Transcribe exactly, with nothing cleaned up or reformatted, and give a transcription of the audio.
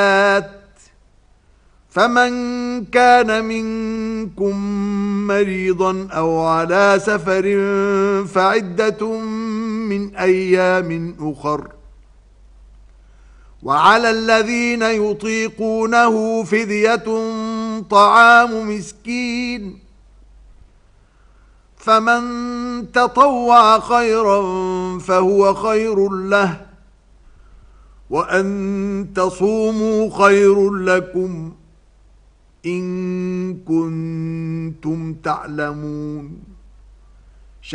فمن كان منكم مريضا أو على سفر فعدة من أيام أخر وعلى الذين يطيقونه فدية طعام مسكين فمن تطوع خيرا فهو خير له وأن تصوموا خير لكم إن كنتم تعلمون